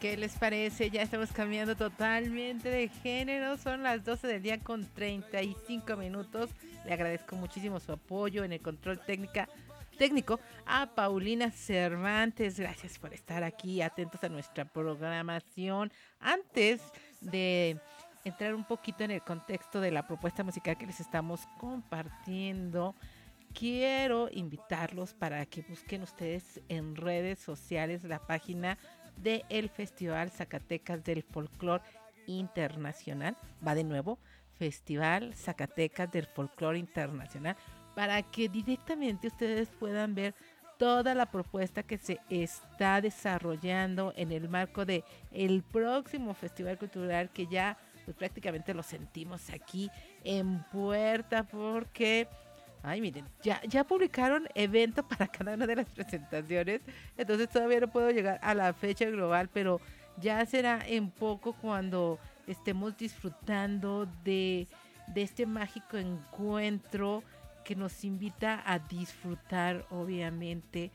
¿Qué les parece? Ya estamos cambiando totalmente de género. Son las 12 del día con 35 minutos. Le agradezco muchísimo su apoyo en el control técnico a Paulina Cervantes. Gracias por estar aquí, atentos a nuestra programación. Antes de entrar un poquito en el contexto de la propuesta musical que les estamos compartiendo, quiero invitarlos para que busquen ustedes en redes sociales la página del Festival Zacatecas del Folclor Internacional. Va de nuevo, Festival Zacatecas del Folclor Internacional, para que directamente ustedes puedan ver toda la propuesta que se está desarrollando en el marco de el próximo Festival Cultural, que ya pues prácticamente lo sentimos aquí en puerta, porque ay, miren, ya publicaron evento para cada una de las presentaciones, entonces todavía no puedo llegar a la fecha global, pero ya será en poco cuando estemos disfrutando de este mágico encuentro que nos invita a disfrutar, obviamente,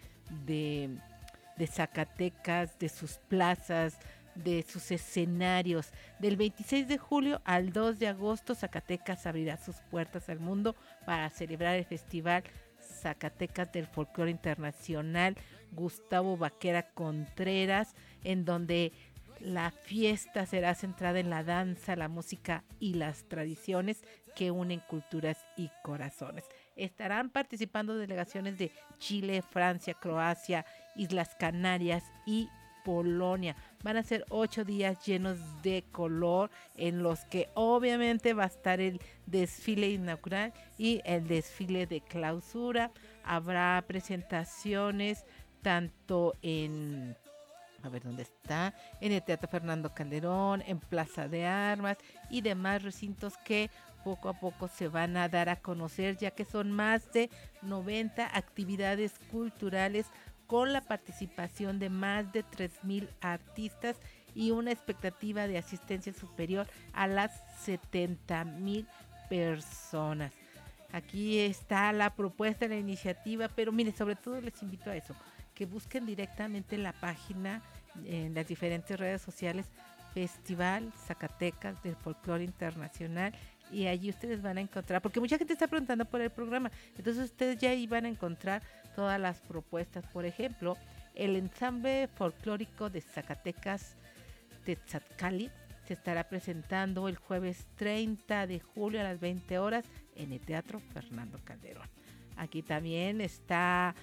de Zacatecas, de sus plazas, de sus escenarios. Del 26 de julio al 2 de agosto, Zacatecas abrirá sus puertas al mundo para celebrar el Festival Zacatecas del Folclore Internacional Gustavo Vaquera Contreras, en donde la fiesta será centrada en la danza, la música y las tradiciones que unen culturas y corazones. Estarán participando delegaciones de Chile, Francia, Croacia, Islas Canarias y Polonia. Van a ser 8 días llenos de color, en los que obviamente va a estar el desfile inaugural y el desfile de clausura. Habrá presentaciones tanto en, a ver dónde está, en el Teatro Fernando Calderón, en Plaza de Armas y demás recintos que poco a poco se van a dar a conocer, ya que son más de 90 actividades culturales con la participación de más de 3,000 artistas y una expectativa de asistencia superior a las 70,000 personas. Aquí está la propuesta, la iniciativa, pero mire, sobre todo les invito a eso, que busquen directamente la página en las diferentes redes sociales Festival Zacatecas del Folclore Internacional, y allí ustedes van a encontrar, porque mucha gente está preguntando por el programa, entonces ustedes ya ahí van a encontrar todas las propuestas. Por ejemplo, el ensamble folclórico de Zacatecas Tetzatcali se estará presentando el jueves 30 de julio a las 20 horas en el Teatro Fernando Calderón. Aquí también está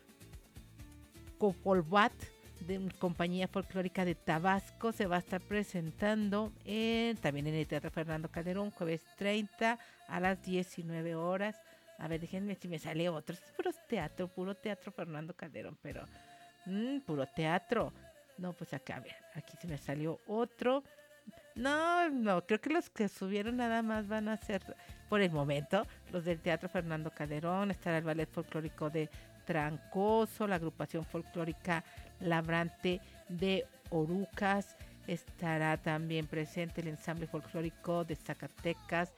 Copolbat, de una compañía folclórica de Tabasco, se va a estar presentando también en el Teatro Fernando Calderón, jueves 30 a las 19 horas. A ver, déjenme si me sale otro. Es puro teatro Fernando Calderón, pero puro teatro. No, pues acá, a ver, aquí se me salió otro. No, creo que los que subieron nada más van a ser, por el momento, los del Teatro Fernando Calderón. Estará el Ballet Folclórico de Trancoso, la agrupación folclórica Labrante de Orucas. Estará también presente el ensamble folclórico de Zacatecas,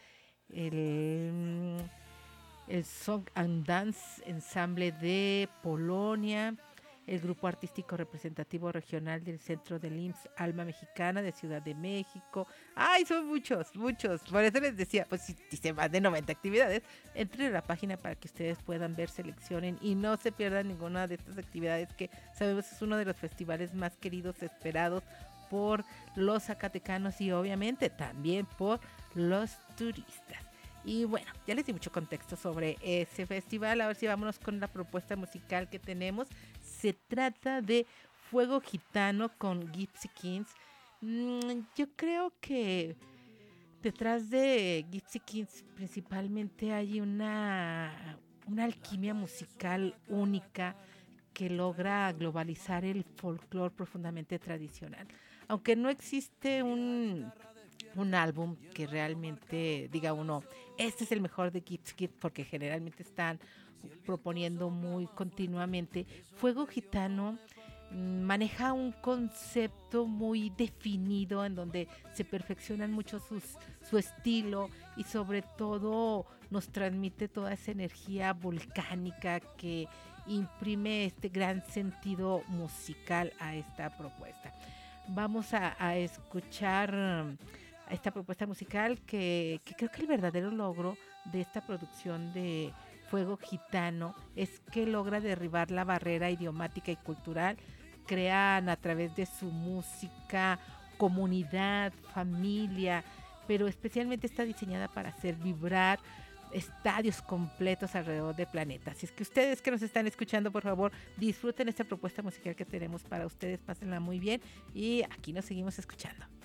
el Song and Dance ensamble de Polonia, el grupo artístico representativo regional del Centro del IMSS Alma Mexicana de Ciudad de México. ¡Ay, son muchos! Por eso les decía, pues si dice más de 90 actividades, entren a la página para que ustedes puedan ver, seleccionen y no se pierdan ninguna de estas actividades, que sabemos es uno de los festivales más queridos, esperados por los zacatecanos y obviamente también por los turistas. Y bueno, ya les di mucho contexto sobre ese festival. A ver si vámonos con la propuesta musical que tenemos. Se trata de Fuego Gitano con Gypsy Kings. Yo creo que detrás de Gypsy Kings principalmente hay una alquimia musical única que logra globalizar el folclore profundamente tradicional. Aunque no existe un álbum que realmente diga uno, este es el mejor de Gypsy Kid, porque generalmente están proponiendo muy continuamente. Fuego Gitano maneja un concepto muy definido en donde se perfeccionan mucho su estilo, y sobre todo nos transmite toda esa energía volcánica que imprime este gran sentido musical a esta propuesta. vamos a escuchar esta propuesta musical que creo que el verdadero logro de esta producción de Fuego Gitano es que logra derribar la barrera idiomática y cultural. Crean a través de su música comunidad, familia, pero especialmente está diseñada para hacer vibrar estadios completos alrededor del planeta. Así es que ustedes que nos están escuchando, por favor, disfruten esta propuesta musical que tenemos para ustedes, pásenla muy bien y aquí nos seguimos escuchando.